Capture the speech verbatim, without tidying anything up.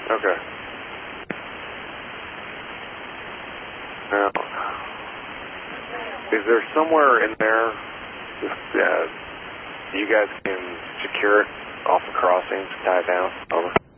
Okay. Now, is there somewhere in there that you guys can secure it off the crossing to tie it down? Over.